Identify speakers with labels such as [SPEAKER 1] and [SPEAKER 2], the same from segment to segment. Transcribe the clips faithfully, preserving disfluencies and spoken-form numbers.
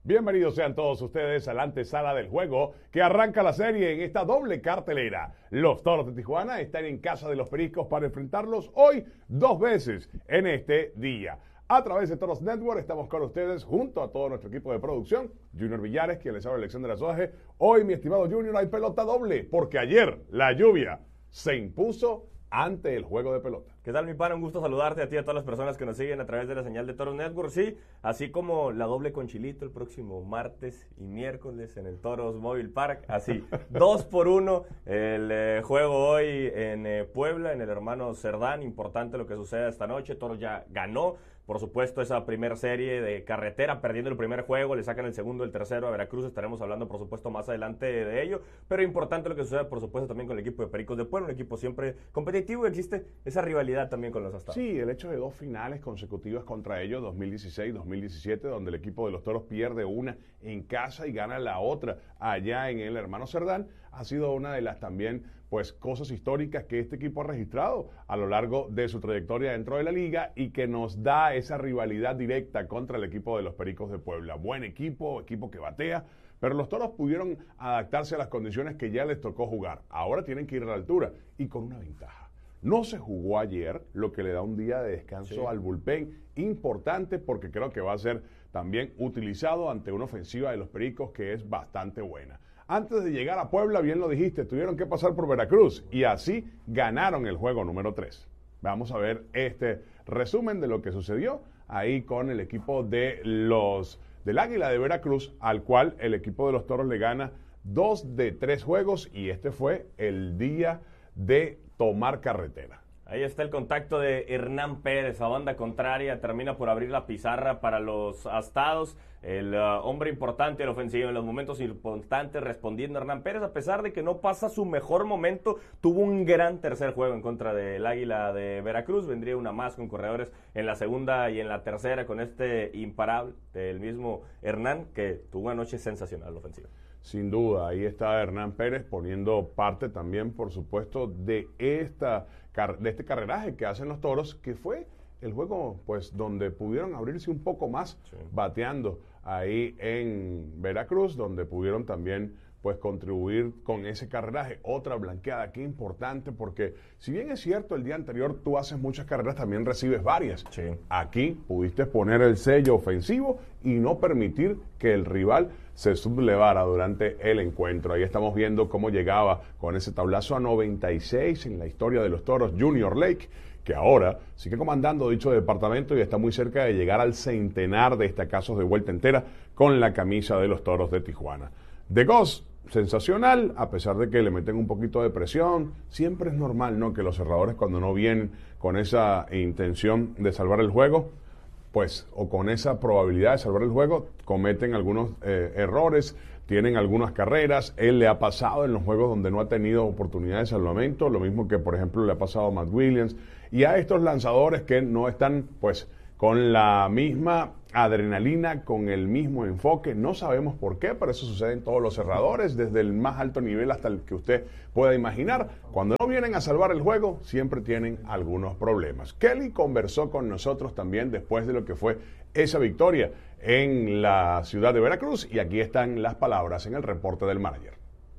[SPEAKER 1] Bienvenidos sean todos ustedes a la antesala del juego que arranca la serie en esta doble cartelera. Los Toros de Tijuana están en casa de los Pericos para enfrentarlos hoy dos veces en este día. A través de Toros Network estamos con ustedes junto a todo nuestro equipo de producción. Junior Villares, quien les habla, Alexander Azoaje. Hoy, mi estimado Junior, hay pelota doble porque ayer la lluvia se impuso ante el juego de pelota.
[SPEAKER 2] ¿Qué tal, mi pana? Un gusto saludarte a ti y a todas las personas que nos siguen a través de la señal de Toros Network. Sí, así como la doble con Chilito el próximo martes y miércoles en el Toros Mobile Park. Así, dos por uno el eh, juego hoy en eh, Puebla, en el hermano Cerdán. Importante lo que suceda esta noche. Toros ya ganó, por supuesto, esa primera serie de carretera, perdiendo el primer juego, le sacan el segundo, el tercero a Veracruz. Estaremos hablando, por supuesto, más adelante de ello. Pero importante lo que suceda, por supuesto, también con el equipo de Pericos de Puebla, un equipo siempre competitivo y existe esa rivalidad también con los Astados.
[SPEAKER 1] Sí, el hecho de dos finales consecutivas contra ellos, dos mil dieciséis, dos mil diecisiete, donde el equipo de los Toros pierde una en casa y gana la otra allá en el hermano Cerdán, ha sido una de las también pues cosas históricas que este equipo ha registrado a lo largo de su trayectoria dentro de la liga y que nos da esa rivalidad directa contra el equipo de los Pericos de Puebla. Buen equipo, equipo que batea, pero los Toros pudieron adaptarse a las condiciones que ya les tocó jugar. Ahora tienen que ir a la altura y con una ventaja. No se jugó ayer, lo que le da un día de descanso sí. al bullpen, importante porque creo que va a ser también utilizado ante una ofensiva de los Pericos que es bastante buena. Antes de llegar a Puebla, bien lo dijiste, tuvieron que pasar por Veracruz y así ganaron el juego número tres. Vamos a ver este resumen de lo que sucedió ahí con el equipo de los del Águila de Veracruz, al cual el equipo de los Toros le gana dos de tres juegos y este fue el día de tomar carretera.
[SPEAKER 2] Ahí está el contacto de Hernán Pérez, a banda contraria, termina por abrir la pizarra para los Astados, el uh, hombre importante en la ofensiva, en los momentos importantes respondiendo Hernán Pérez, a pesar de que no pasa su mejor momento, tuvo un gran tercer juego en contra del Águila de Veracruz, vendría una más con corredores en la segunda y en la tercera con este imparable del mismo Hernán, que tuvo una noche sensacional en la ofensiva.
[SPEAKER 1] Sin duda, ahí está Hernán Pérez poniendo parte también, por supuesto, de esta de este carreraje que hacen los Toros, que fue el juego pues donde pudieron abrirse un poco más, sí. bateando ahí en Veracruz, donde pudieron también pues contribuir con ese carreraje. Otra blanqueada, qué importante, porque si bien es cierto, el día anterior tú haces muchas carreras, también recibes varias.
[SPEAKER 2] Sí.
[SPEAKER 1] Aquí pudiste poner el sello ofensivo y no permitir que el rival se sublevara durante el encuentro. Ahí estamos viendo cómo llegaba con ese tablazo a noventa y seis en la historia de los Toros, Junior Lake, que ahora sigue comandando dicho departamento y está muy cerca de llegar al centenar de estacazos de vuelta entera con la camisa de los Toros de Tijuana. De Goss, sensacional, a pesar de que le meten un poquito de presión. Siempre es normal, ¿no?, que los cerradores, cuando no vienen con esa intención de salvar el juego, pues, o con esa probabilidad de salvar el juego, cometen algunos eh, errores, tienen algunas carreras. Él le ha pasado en los juegos donde no ha tenido oportunidad de salvamento, lo mismo que, por ejemplo, le ha pasado a Matt Williams, y a estos lanzadores que no están, pues, con la misma adrenalina, con el mismo enfoque. No sabemos por qué, pero eso sucede en todos los cerradores, desde el más alto nivel hasta el que usted pueda imaginar. Cuando no vienen a salvar el juego, siempre tienen algunos problemas. Kelly conversó con nosotros también después de lo que fue esa victoria en la ciudad de Veracruz, y aquí están las palabras en el reporte del manager.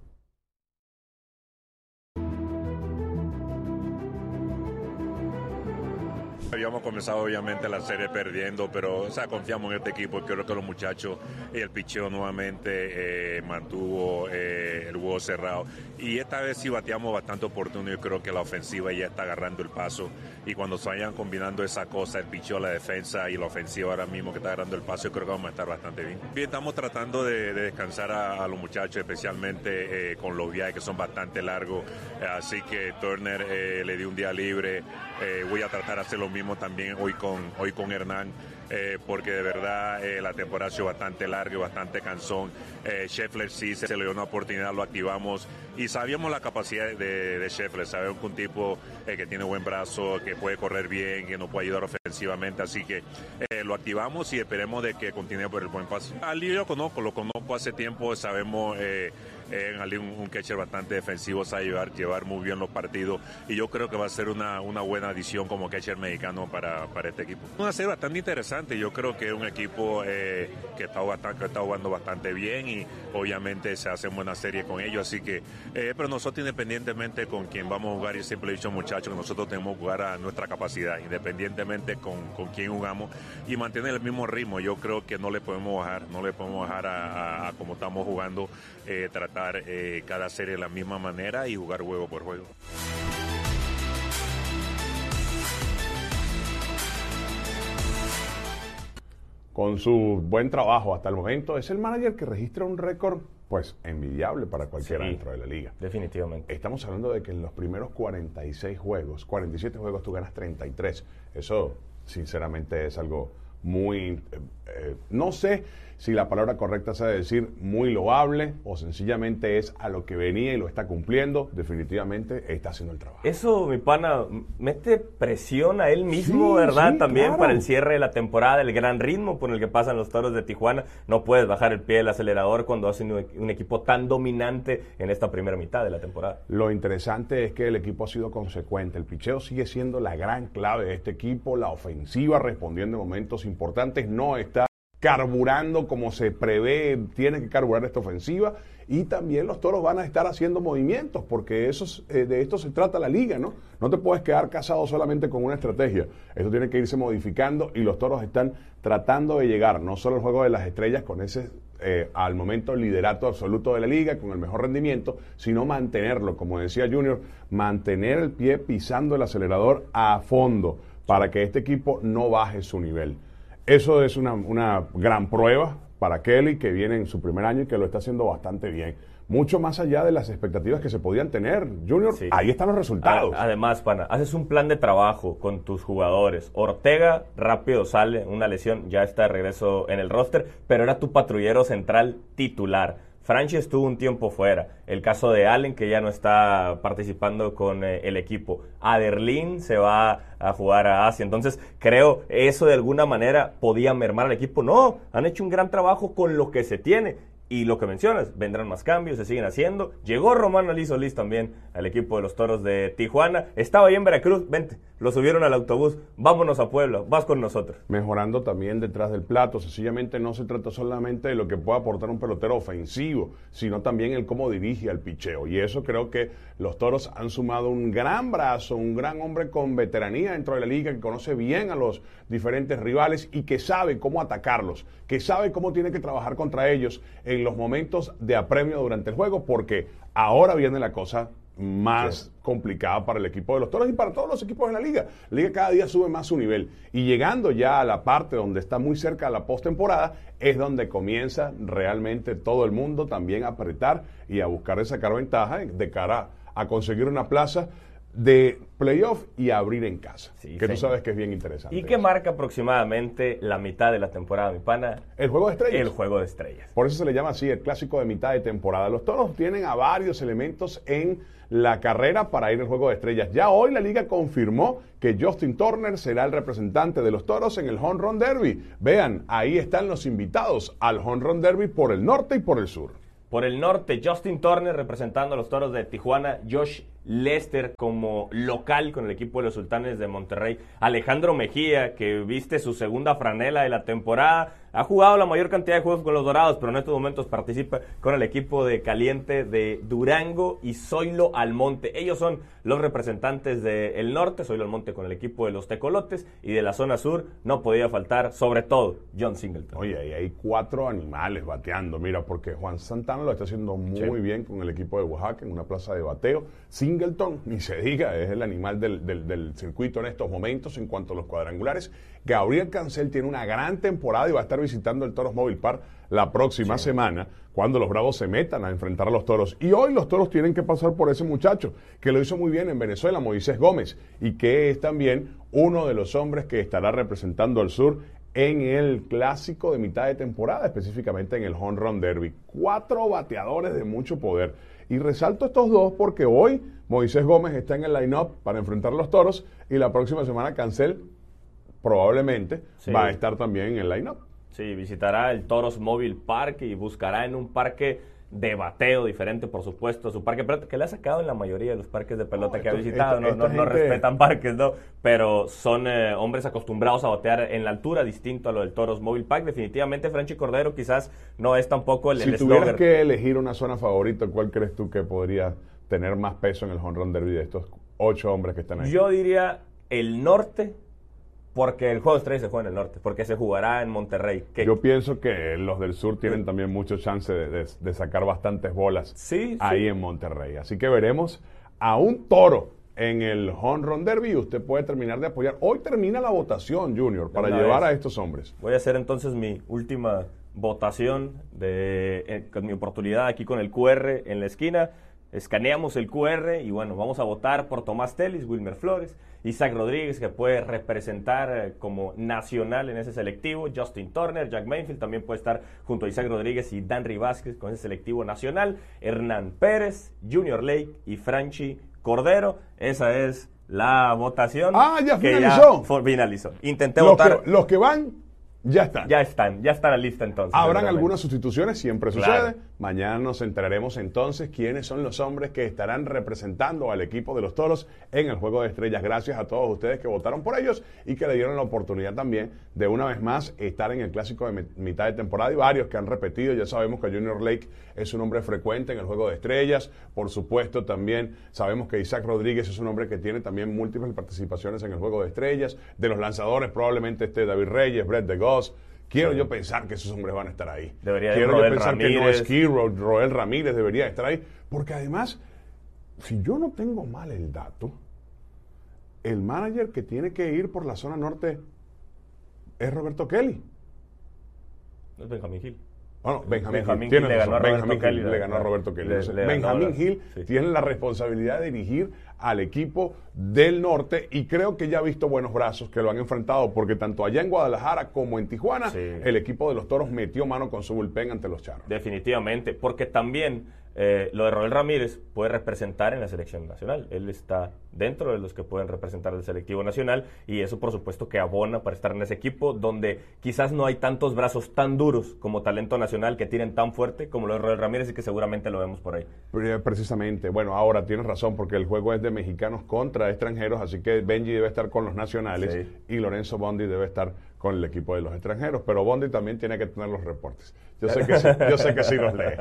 [SPEAKER 3] Habíamos comenzado obviamente la serie perdiendo, pero o sea, confiamos en este equipo. Creo que los muchachos y el picheo nuevamente eh, mantuvo eh, el juego cerrado. Y esta vez sí bateamos bastante oportuno. Yo creo que la ofensiva ya está agarrando el paso. Y cuando se vayan combinando esa cosa, el picheo, la defensa y la ofensiva ahora mismo que está agarrando el paso, yo creo que vamos a estar bastante bien. Bien, estamos tratando de, de descansar a, a los muchachos, especialmente eh, con los viajes que son bastante largos. Eh, así que Turner eh, le dio un día libre. Eh, voy a tratar de hacer lo mismo también hoy con, hoy con Hernán, eh, porque de verdad eh, la temporada ha sido bastante larga y bastante cansón. Eh, Scheffler sí se le dio una oportunidad, lo activamos y sabíamos la capacidad de, de Scheffler, sabemos que un tipo eh, que tiene buen brazo, que puede correr bien, que nos puede ayudar ofensivamente, así que eh, lo activamos y esperemos de que continúe por el buen paso. Al lío lo conozco, lo conozco hace tiempo, sabemos eh, eh, un, un catcher bastante defensivo, sabe llevar, llevar muy bien los partidos, y yo creo que va a ser una, una buena adición como catcher mexicano para, para este equipo. Una serie bastante interesante, yo creo que es un equipo eh, que, está bastante, que está jugando bastante bien, y obviamente se hace buena serie con ellos, así que, eh, pero nosotros independientemente con quien vamos a jugar, yo siempre he dicho muchachos que nosotros tenemos que jugar a nuestra capacidad, independientemente con, con quién jugamos, y mantener el mismo ritmo. Yo creo que no le podemos bajar, no le podemos bajar a, a, a como estamos jugando, eh, tratar eh, cada serie de la misma manera y jugar juego por juego.
[SPEAKER 1] Con su buen trabajo hasta el momento, es el manager que registra un récord pues envidiable para cualquiera
[SPEAKER 2] sí,
[SPEAKER 1] dentro de la liga.
[SPEAKER 2] Definitivamente.
[SPEAKER 1] Estamos hablando de que en los primeros cuarenta y seis juegos, cuarenta y siete juegos, tú ganas treinta y tres. Eso, sinceramente, es algo muy, eh, eh, no sé si la palabra correcta sea decir muy loable o sencillamente es a lo que venía y lo está cumpliendo. Definitivamente está haciendo el trabajo.
[SPEAKER 2] Eso, mi pana, mete presión a él mismo,
[SPEAKER 1] Sí,
[SPEAKER 2] ¿verdad?
[SPEAKER 1] sí,
[SPEAKER 2] También
[SPEAKER 1] claro.
[SPEAKER 2] para el cierre de la temporada, el gran ritmo por el que pasan los Toros de Tijuana. No puedes bajar el pie del acelerador cuando hacen un, un equipo tan dominante en esta primera mitad de la temporada.
[SPEAKER 1] Lo interesante es que el equipo ha sido consecuente. El picheo sigue siendo la gran clave de este equipo. La ofensiva, respondiendo en momentos importantes, no está carburando como se prevé, tiene que carburar esta ofensiva, y también los Toros van a estar haciendo movimientos, porque eso, eh, de esto se trata la liga, ¿no? No te puedes quedar casado solamente con una estrategia, esto tiene que irse modificando, y los Toros están tratando de llegar no solo al juego de las estrellas con ese, eh, al momento, liderato absoluto de la liga, con el mejor rendimiento, sino mantenerlo, como decía Junior, mantener el pie pisando el acelerador a fondo, para que este equipo no baje su nivel. Eso es una, una gran prueba para Kelly, que viene en su primer año y que lo está haciendo bastante bien. Mucho más allá de las expectativas que se podían tener, Junior, sí. Ahí están los resultados.
[SPEAKER 2] Además, pana, haces un plan de trabajo con tus jugadores. Ortega rápido sale, una lesión, ya está de regreso en el roster, pero era tu patrullero central titular. Franchi estuvo un tiempo fuera. El caso de Allen, que ya no está participando con eh, el equipo. Aderlin se va a jugar a Asia. Entonces, creo eso de alguna manera podía mermar al equipo. No, han hecho un gran trabajo con lo que se tiene. Y lo que mencionas, vendrán más cambios, se siguen haciendo. Llegó Román Alí Solís también al equipo de los Toros de Tijuana. Estaba ahí en Veracruz, vente, lo subieron al autobús, vámonos a Puebla, vas con nosotros.
[SPEAKER 1] Mejorando también detrás del plato. Sencillamente no se trata solamente de lo que pueda aportar un pelotero ofensivo, sino también el cómo dirige al picheo. Y eso creo que los Toros han sumado un gran brazo, un gran hombre con veteranía dentro de la liga, que conoce bien a los diferentes rivales y que sabe cómo atacarlos, que sabe cómo tiene que trabajar contra ellos en los momentos de apremio durante el juego, porque ahora viene la cosa más sí. complicada para el equipo de los Toros y para todos los equipos de la liga. La liga cada día sube más su nivel, y llegando ya a la parte donde está muy cerca de la postemporada es donde comienza realmente todo el mundo también a apretar y a buscar de sacar ventaja de cara a conseguir una plaza de playoff y abrir en casa, sí, que sí. Tú sabes que es bien interesante.
[SPEAKER 2] ¿Y qué marca aproximadamente la mitad de la temporada, mi pana?
[SPEAKER 1] El juego de estrellas.
[SPEAKER 2] El juego de estrellas.
[SPEAKER 1] Por eso se le llama así, el clásico de mitad de temporada. Los Toros tienen a varios elementos en la carrera para ir al juego de estrellas. Ya hoy la liga confirmó que Justin Turner será el representante de los Toros en el Home Run Derby. Vean, ahí están los invitados al Home Run Derby por el norte y por el sur.
[SPEAKER 2] Por el norte, Justin Turner representando a los Toros de Tijuana, Josh Lester como local con el equipo de los Sultanes de Monterrey, Alejandro Mejía, que viste su segunda franela de la temporada, ha jugado la mayor cantidad de juegos con los Dorados, pero en estos momentos participa con el equipo de Caliente de Durango, y Zoilo Almonte. Ellos son los representantes del norte, Zoilo Almonte con el equipo de los Tecolotes, y de la zona sur no podía faltar, sobre todo, John Singleton.
[SPEAKER 1] Oye, ahí hay cuatro animales bateando, mira, porque Juan Santana lo está haciendo muy sí. bien con el equipo de Oaxaca en una plaza de bateo. Singleton, ni se diga, es el animal del, del, del circuito en estos momentos en cuanto a los cuadrangulares. Gabriel Cancel tiene una gran temporada y va a estar visitando el Toros Mobile Park la próxima sí. semana, cuando los Bravos se metan a enfrentar a los Toros. Y hoy los Toros tienen que pasar por ese muchacho, que lo hizo muy bien en Venezuela, Moisés Gómez, y que es también uno de los hombres que estará representando al sur en el clásico de mitad de temporada, específicamente en el Home Run Derby. Cuatro bateadores de mucho poder. Y resalto estos dos porque hoy Moisés Gómez está en el line-up para enfrentar a los Toros, y la próxima semana Cancel probablemente sí. va a estar también en el line-up.
[SPEAKER 2] Sí, visitará el Toros Mobile Park y buscará en un parque de bateo diferente, por supuesto, su parque de pelota, que le ha sacado en la mayoría de los parques de pelota
[SPEAKER 1] No,
[SPEAKER 2] que
[SPEAKER 1] esto-
[SPEAKER 2] ha visitado.
[SPEAKER 1] esta-
[SPEAKER 2] no,
[SPEAKER 1] esta
[SPEAKER 2] no, no
[SPEAKER 1] gente-
[SPEAKER 2] respetan parques, ¿no? Pero son eh, hombres acostumbrados a batear en la altura, distinto a lo del Toros Mobile Park. Definitivamente, Franchi Cordero quizás no es tampoco el,
[SPEAKER 1] Si
[SPEAKER 2] el
[SPEAKER 1] tuvieras
[SPEAKER 2] slugger.
[SPEAKER 1] que elegir una zona favorita, ¿cuál crees tú que podría tener más peso en el home run derby de estos ocho hombres que están ahí?
[SPEAKER 2] Yo diría el norte, porque el juego de estrellas se juega en el norte, porque se jugará en Monterrey. Que,
[SPEAKER 1] Yo pienso que los del sur tienen también mucho chance de, de- de sacar bastantes bolas
[SPEAKER 2] Sí,
[SPEAKER 1] ahí
[SPEAKER 2] sí.
[SPEAKER 1] en Monterrey. Así que veremos a un toro en el home run derby y usted puede terminar de apoyar. Hoy termina la votación, Junior, para
[SPEAKER 2] una
[SPEAKER 1] llevar
[SPEAKER 2] vez.
[SPEAKER 1] a estos hombres.
[SPEAKER 2] Voy a hacer entonces mi última votación de eh, con mi oportunidad aquí con el Q R en la esquina. Escaneamos el Q R y bueno, vamos a votar por Tomás Telis, Wilmer Flores, Isaac Rodríguez, que puede representar eh, como nacional en ese selectivo, Justin Turner, Jack Mayfield también puede estar junto a Isaac Rodríguez y Danry Vázquez con ese selectivo nacional, Hernán Pérez, Junior Lake y Franchi Cordero. Esa es la votación.
[SPEAKER 1] Ah, ya
[SPEAKER 2] que
[SPEAKER 1] finalizó.
[SPEAKER 2] fo- finalizó. Intenté
[SPEAKER 1] Los
[SPEAKER 2] votar.
[SPEAKER 1] que, los que van, ya están.
[SPEAKER 2] Ya están, ya está la lista entonces.
[SPEAKER 1] Habrán
[SPEAKER 2] seguramente.
[SPEAKER 1] algunas sustituciones, siempre
[SPEAKER 2] Claro.
[SPEAKER 1] sucede. Mañana nos enteraremos entonces quiénes son los hombres que estarán representando al equipo de los Toros en el Juego de Estrellas. Gracias a todos ustedes que votaron por ellos y que le dieron la oportunidad también de una vez más estar en el Clásico de mi- mitad de temporada y varios que han repetido. Ya sabemos que Junior Lake es un hombre frecuente en el Juego de Estrellas. Por supuesto, también sabemos que Isaac Rodríguez es un hombre que tiene también múltiples participaciones en el Juego de Estrellas. De los lanzadores probablemente esté David Reyes, Brett DeGoss. Quiero
[SPEAKER 2] Sí.
[SPEAKER 1] yo pensar que esos hombres van a estar ahí.
[SPEAKER 2] Debería de
[SPEAKER 1] Quiero yo
[SPEAKER 2] Roel
[SPEAKER 1] pensar que
[SPEAKER 2] Ramírez.
[SPEAKER 1] no es Ro- Roel Ramírez debería estar ahí. Porque además, si yo no tengo mal el dato, el manager que tiene que ir por la zona norte es Roberto Kelly.
[SPEAKER 2] Es Benjamín Gil.
[SPEAKER 1] Bueno, Benjamín,
[SPEAKER 2] Benjamín
[SPEAKER 1] Gil,
[SPEAKER 2] Gil
[SPEAKER 1] tienes
[SPEAKER 2] le
[SPEAKER 1] razón,
[SPEAKER 2] ganó a
[SPEAKER 1] Benjamín
[SPEAKER 2] Roberto
[SPEAKER 1] Gil
[SPEAKER 2] Kelly,
[SPEAKER 1] le ganó a
[SPEAKER 2] claro.
[SPEAKER 1] Roberto Kelly.
[SPEAKER 2] Le-
[SPEAKER 1] Entonces,
[SPEAKER 2] le ganó
[SPEAKER 1] Benjamín
[SPEAKER 2] la-
[SPEAKER 1] Gil
[SPEAKER 2] sí.
[SPEAKER 1] tiene la responsabilidad de dirigir al equipo del norte y creo que ya ha visto buenos brazos que lo han enfrentado porque tanto allá en Guadalajara como en Tijuana
[SPEAKER 2] Sí.
[SPEAKER 1] el equipo de los Toros metió mano con su bullpen ante los Charros.
[SPEAKER 2] Definitivamente, porque también eh, lo de Roel Ramírez puede representar en la selección nacional. Él está dentro de los que pueden representar el selectivo nacional y eso por supuesto que abona para estar en ese equipo donde quizás no hay tantos brazos tan duros como talento nacional que tiren tan fuerte como lo de Roel Ramírez y que seguramente lo vemos por ahí.
[SPEAKER 1] Pre- Precisamente, bueno, ahora tienes razón porque el juego es de mexicanos contra extranjeros, así que Benji debe estar con los nacionales
[SPEAKER 2] Sí.
[SPEAKER 1] y Lorenzo Bondi debe estar con el equipo de los extranjeros, pero Bondi también tiene que tener los reportes. Yo sé que sí, yo sé que sí los lee.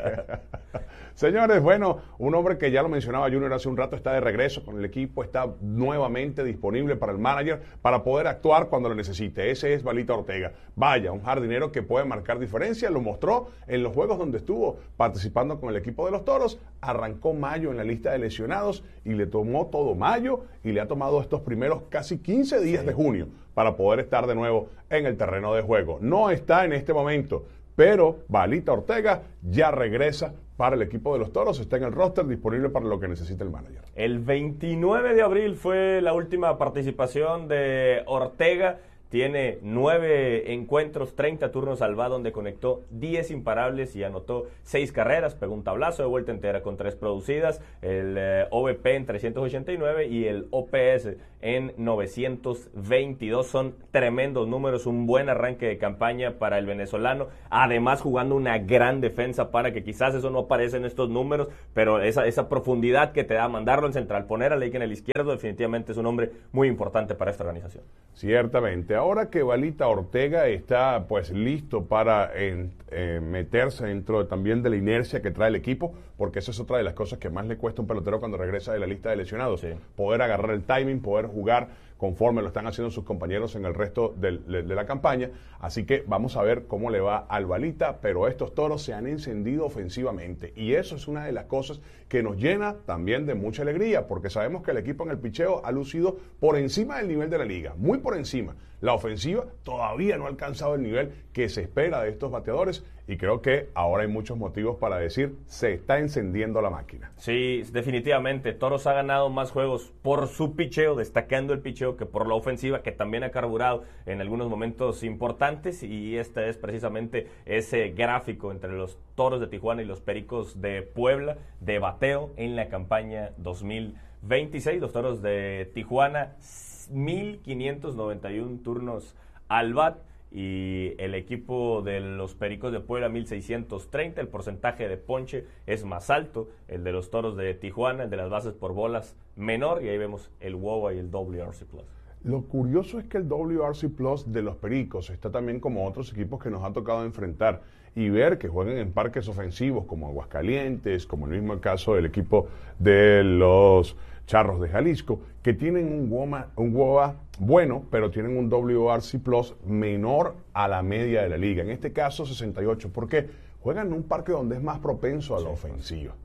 [SPEAKER 1] Señores, bueno, un hombre que ya lo mencionaba Junior hace un rato está de regreso con el equipo, está nuevamente disponible para el manager para poder actuar cuando lo necesite. Ese es Balita Ortega. Vaya, un jardinero que puede marcar diferencia, lo mostró en los juegos donde estuvo participando con el equipo de los Toros, arrancó mayo en la lista de lesionados y le tomó todo mayo y le ha tomado estos primeros casi quince días de junio para poder estar de nuevo en el terreno de juego. No está en este momento, pero Balita Ortega ya regresa para el equipo de los Toros, está en el roster disponible para lo que necesita el manager.
[SPEAKER 2] El veintinueve de abril fue la última participación de Ortega. Tiene nueve encuentros, treinta turnos salvados, donde conectó diez imparables y anotó seis carreras. Pegó un tablazo de vuelta entera con tres producidas. El eh, O V P en trescientos ochenta y nueve y el O P S en novecientos veintidós. Son tremendos números, un buen arranque de campaña para el venezolano. Además, jugando una gran defensa para que quizás eso no aparece en estos números, pero esa, esa profundidad que te da mandarlo en central, poner a Lake en el izquierdo, definitivamente es un hombre muy importante para esta organización.
[SPEAKER 1] Ciertamente. Ahora que Balita Ortega está pues listo para en, eh, meterse dentro de- también de la inercia que trae el equipo, porque eso es otra de las cosas que más le cuesta a un pelotero cuando regresa de la lista de lesionados.
[SPEAKER 2] Sí.
[SPEAKER 1] Poder agarrar el timing, poder jugar conforme lo están haciendo sus compañeros en el resto del- de, de la campaña. Así que vamos a ver cómo le va al Balita, pero estos Toros se han encendido ofensivamente y eso es una de las cosas que nos llena también de mucha alegría, porque sabemos que el equipo en el picheo ha lucido por encima del nivel de la liga, muy por encima. La ofensiva todavía no ha alcanzado el nivel que se espera de estos bateadores y creo que ahora hay muchos motivos para decir se está encendiendo la máquina.
[SPEAKER 2] Sí, definitivamente. Toros ha ganado más juegos por su picheo, destacando el picheo, que por la ofensiva, que también ha carburado en algunos momentos importantes. Y este es precisamente ese gráfico entre los Toros de Tijuana y los Pericos de Puebla de bateo en la campaña dos mil veintiséis. Los Toros de Tijuana, mil quinientos noventa y uno turnos al bat y el equipo de los Pericos de Puebla mil seiscientos treinta. El porcentaje de ponche es más alto, el de los Toros de Tijuana, el de las bases por bolas menor, y ahí vemos el W O B A y el W R C Plus.
[SPEAKER 1] Lo curioso es que el W R C Plus de los Pericos está también como otros equipos que nos ha tocado enfrentar y ver que juegan en parques ofensivos como Aguascalientes, como el mismo caso del equipo de los Charros de Jalisco, que tienen un W O B A, un W O B A bueno, pero tienen un W R C Plus menor a la media de la liga. En este caso, sesenta y ocho. ¿Por qué? Juegan en un parque donde es más propenso a la ofensiva.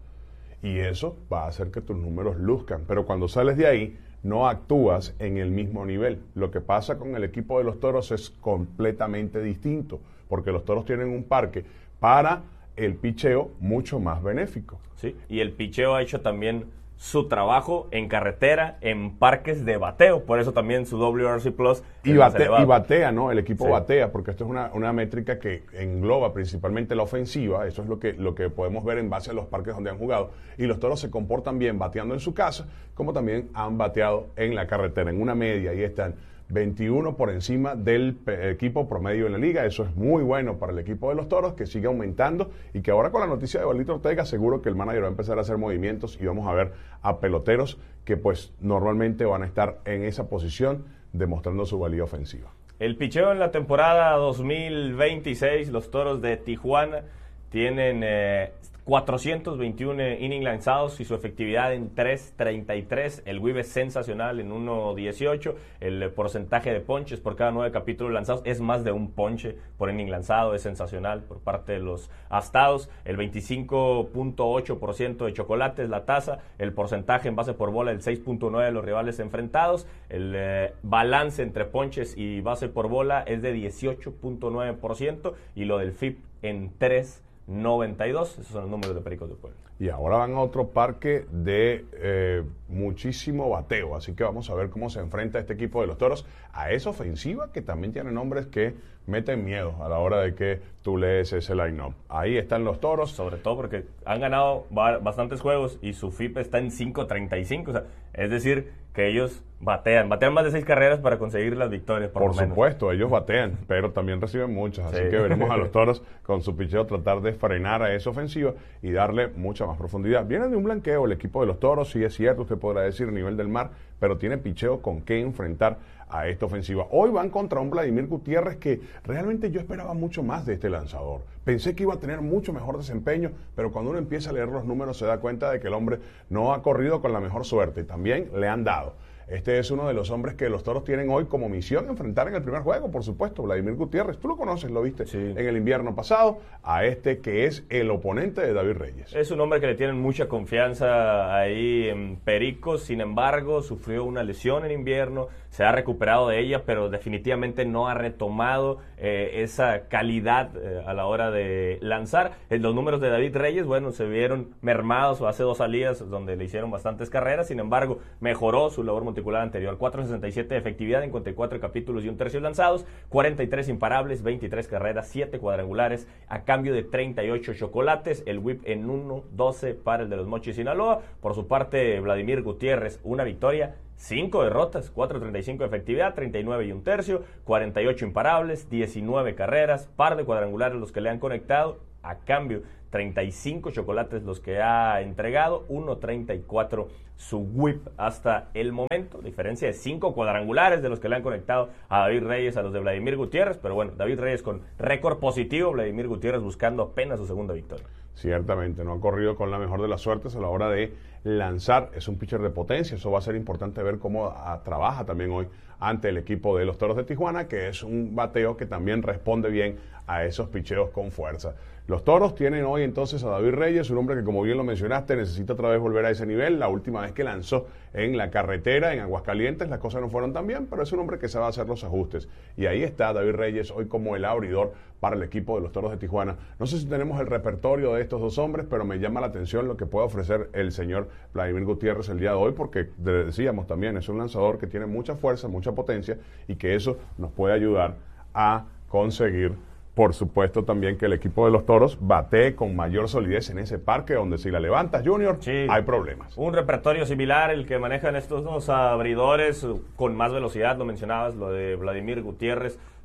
[SPEAKER 1] Y eso va a hacer que tus números luzcan. Pero cuando sales de ahí, no actúas en el mismo nivel. Lo que pasa con el equipo de los Toros es completamente distinto, porque los Toros tienen un parque para el picheo mucho más benéfico.
[SPEAKER 2] Sí, y el picheo ha hecho también su trabajo en carretera, en parques de bateo, por eso también su W R C Plus
[SPEAKER 1] y, bate, y batea, ¿no? El equipo
[SPEAKER 2] sí.
[SPEAKER 1] batea, porque esto es una, una métrica que engloba principalmente la ofensiva, eso es lo que, lo que podemos ver en base a los parques donde han jugado, y los Toros se comportan bien bateando en su casa, como también han bateado en la carretera, en una media, y están veintiuno por encima del equipo promedio en la liga. Eso es muy bueno para el equipo de los Toros, que sigue aumentando y que ahora con la noticia de Valito Ortega seguro que el manager va a empezar a hacer movimientos y vamos a ver a peloteros que pues normalmente van a estar en esa posición demostrando su valía ofensiva.
[SPEAKER 2] El picheo en la temporada dos mil veintiséis, los Toros de Tijuana tienen eh, cuatrocientos veintiuno innings lanzados y su efectividad en tres treinta y tres. El whip es sensacional en uno dieciocho. El porcentaje de ponches por cada nueve capítulos lanzados es más de un ponche por inning lanzado. Es sensacional por parte de los astados. El veinticinco punto ocho por ciento de chocolate es la tasa. El porcentaje en base por bola, el seis punto nueve por ciento de los rivales enfrentados. El eh, balance entre ponches y base por bola es de dieciocho punto nueve por ciento. Y lo del F I P en tres noventa y dos. Esos son los números de Pericos de Puebla.
[SPEAKER 1] Y ahora van a otro parque de eh, muchísimo bateo, así que vamos a ver cómo se enfrenta este equipo de los Toros a esa ofensiva que también tiene nombres que meten miedo a la hora de que tú lees ese line-up. Ahí están los Toros.
[SPEAKER 2] Sobre todo porque han ganado bastantes juegos y su F I P está en cinco treinta y cinco, o sea, es decir, que ellos batean, batean más de seis carreras para conseguir las victorias, por,
[SPEAKER 1] por
[SPEAKER 2] lo menos.
[SPEAKER 1] supuesto, ellos batean, pero también reciben muchas, así
[SPEAKER 2] sí.
[SPEAKER 1] que veremos a los Toros con su picheo tratar de frenar a esa ofensiva y darle mucha más profundidad. Viene de un blanqueo el equipo de los Toros, sí es cierto, usted podrá decir a nivel del mar, pero tiene picheo con qué enfrentar a esta ofensiva. Hoy van contra un Vladimir Gutiérrez que realmente yo esperaba mucho más de este lanzador. Pensé que iba a tener mucho mejor desempeño, pero cuando uno empieza a leer los números se da cuenta de que el hombre no ha corrido con la mejor suerte. También le han dado. Este es uno de los hombres que los Toros tienen hoy como misión enfrentar en el primer juego, por supuesto, Vladimir Gutiérrez. Tú lo conoces, lo viste
[SPEAKER 2] sí.
[SPEAKER 1] en el invierno pasado, a este que es el oponente de David Reyes.
[SPEAKER 2] Es un hombre que le tienen mucha confianza ahí en Pericos, sin embargo, sufrió una lesión en invierno, se ha recuperado de ella, pero definitivamente no ha retomado eh, esa calidad eh, a la hora de lanzar. En los números de David Reyes, bueno, se vieron mermados hace dos salidas donde le hicieron bastantes carreras, sin embargo, mejoró su labor monticular anterior. cuatro sesenta y siete de efectividad en cuarenta y cuatro capítulos y un tercio lanzados, cuarenta y tres imparables, veintitrés carreras, siete cuadrangulares, a cambio de treinta y ocho chocolates, el whip en uno doce para el de los Mochis Sinaloa. Por su parte, Vladimir Gutiérrez, una victoria, cinco derrotas, cuatro treinta y cinco de efectividad, treinta y nueve y un tercio, cuarenta y ocho imparables, diecinueve carreras, par de cuadrangulares los que le han conectado, a cambio treinta y cinco chocolates los que ha entregado, uno treinta y cuatro su whip hasta el momento, diferencia de cinco cuadrangulares de los que le han conectado a David Reyes a los de Vladimir Gutiérrez, pero bueno, David Reyes con récord positivo, Vladimir Gutiérrez buscando apenas su segunda victoria.
[SPEAKER 1] Ciertamente, no ha corrido con la mejor de las suertes a la hora de lanzar, es un pitcher de potencia, eso va a ser importante ver cómo a, trabaja también hoy ante el equipo de los Toros de Tijuana, que es un bateo que también responde bien a esos picheos con fuerza. Los Toros tienen hoy entonces a David Reyes, un hombre que como bien lo mencionaste necesita otra vez volver a ese nivel. La última vez que lanzó en la carretera en Aguascalientes las cosas no fueron tan bien, pero es un hombre que sabe hacer los ajustes. Y ahí está David Reyes hoy como el abridor para el equipo de los Toros de Tijuana. No sé si tenemos el repertorio de estos dos hombres, pero me llama la atención lo que puede ofrecer el señor Vladimir Gutiérrez el día de hoy, porque decíamos también, es un lanzador que tiene mucha fuerza, mucha potencia y que eso nos puede ayudar a conseguir, por supuesto, también que el equipo de los Toros batee con mayor solidez en ese parque donde si la levantas, Junior,
[SPEAKER 2] sí,
[SPEAKER 1] hay problemas.
[SPEAKER 2] Un repertorio similar el que manejan estos dos abridores con más velocidad, lo mencionabas, lo de Vladimir Gutiérrez,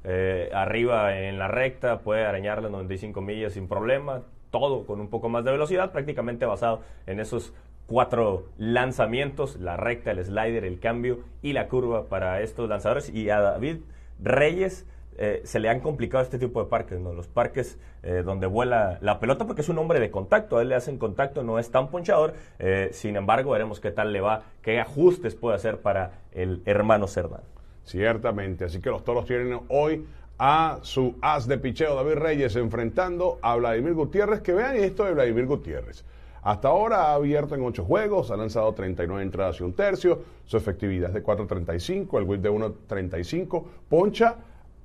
[SPEAKER 2] eh, arriba en la recta, puede arañar las noventa y cinco millas sin problema, todo con un poco más de velocidad, prácticamente basado en esos cuatro lanzamientos, la recta, el slider, el cambio y la curva para estos lanzadores. Y a David Reyes eh, se le han complicado este tipo de parques, ¿no? Los parques eh, donde vuela la pelota, porque es un hombre de contacto, a él le hacen contacto, no es tan ponchador, eh, sin embargo veremos qué tal le va, qué ajustes puede hacer para el hermano Cerdán.
[SPEAKER 1] Ciertamente, así que los Toros tienen hoy a su as de picheo David Reyes enfrentando a Vladimir Gutiérrez, que vean esto de Vladimir Gutiérrez. Hasta ahora ha abierto en ocho juegos, ha lanzado treinta y nueve entradas y un tercio, su efectividad es de cuatro treinta y cinco, el whip de uno treinta y cinco, poncha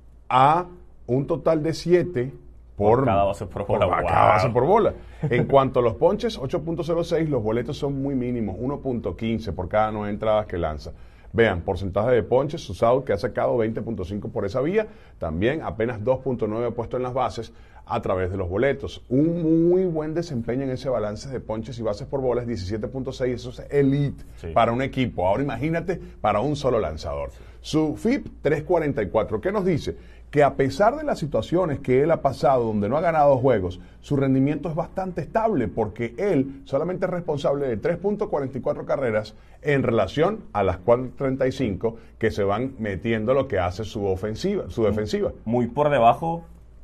[SPEAKER 1] a un total de siete por,
[SPEAKER 2] por cada base por bola.
[SPEAKER 1] Por,
[SPEAKER 2] wow.
[SPEAKER 1] cada base por bola. En cuanto a los ponches, ocho punto cero seis, los boletos son muy mínimos, uno punto quince por cada nueve entradas que lanza. Vean, porcentaje de ponches, usado que ha sacado veinte punto cinco por esa vía, también apenas dos punto nueve ha puesto en las bases a través de los boletos. Un muy buen desempeño en ese balance de ponches y bases por bolas, diecisiete punto seis, eso es elite sí. para un equipo. Ahora imagínate para un solo lanzador. Sí. Su F I P tres cuarenta y cuatro, ¿qué nos dice? Que a pesar de las situaciones que él ha pasado, donde no ha ganado juegos, su rendimiento es bastante estable, porque él solamente es responsable de tres punto cuarenta y cuatro carreras en relación a las cuatro treinta y cinco que se van metiendo lo que hace su ofensiva, su defensiva.
[SPEAKER 2] Muy por debajo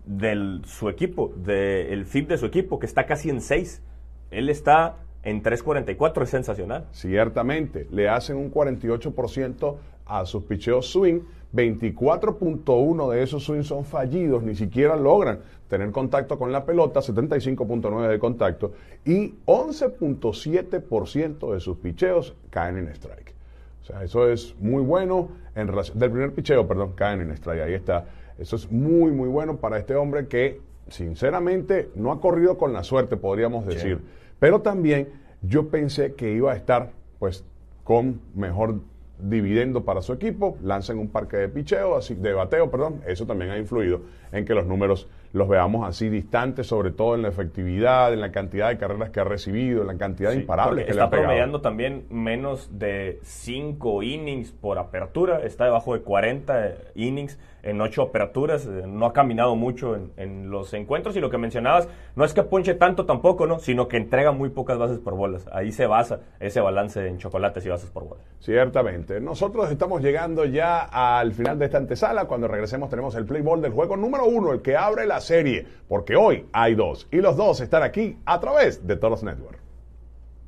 [SPEAKER 2] de su equipo, del F I P de su equipo, que está casi en seis. Él está en tres cuarenta y cuatro, es sensacional.
[SPEAKER 1] Ciertamente, le hacen un cuarenta y ocho por ciento a sus picheos swing, veinticuatro punto uno de esos swings son fallidos, ni siquiera logran tener contacto con la pelota, setenta y cinco punto nueve de contacto, y once punto siete por ciento de sus picheos caen en strike. O sea, eso es muy bueno en relación, del primer picheo, perdón, caen en strike, ahí está. Eso es muy, muy bueno para este hombre que, sinceramente, no ha corrido con la suerte, podríamos decir. Sí. Pero también yo pensé que iba a estar, pues, con mejor dividendo para su equipo, lanzan un parque de picheo, así, de bateo, perdón, eso también ha influido en que los números los veamos así distantes, sobre todo en la efectividad, en la cantidad de carreras que ha recibido, en la cantidad sí, de imparables que le ha pegado.
[SPEAKER 2] Está promediando también menos de cinco innings por apertura, está debajo de cuarenta innings en ocho aperturas, no ha caminado mucho en, en los encuentros, y lo que mencionabas, no es que ponche tanto tampoco, ¿no? Sino que entrega muy pocas bases por bolas. Ahí se basa ese balance en chocolates y bases por bolas.
[SPEAKER 1] Ciertamente. Nosotros estamos llegando ya al final de esta antesala. Cuando regresemos tenemos el play ball del juego número uno, el que abre la serie, porque hoy hay dos, y los dos están aquí a través de Toros Network.